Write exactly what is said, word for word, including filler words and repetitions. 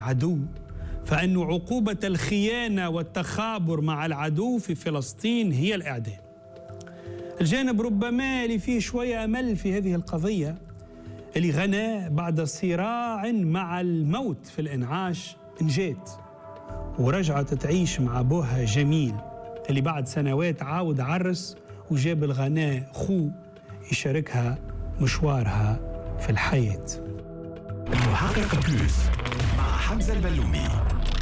عدو، فإن عقوبة الخيانة والتخابر مع العدو في فلسطين هي الإعدام. الجانب ربما اللي فيه شوية أمل في هذه القضية اللي غنى بعد صراع مع الموت في الإنعاش نجات ورجعت تعيش مع أبوها جميل اللي بعد سنوات عاود عرس وجاب الغناء خو يشاركها مشوارها في الحياة. المحقق بلوس مع حمزة البلومي.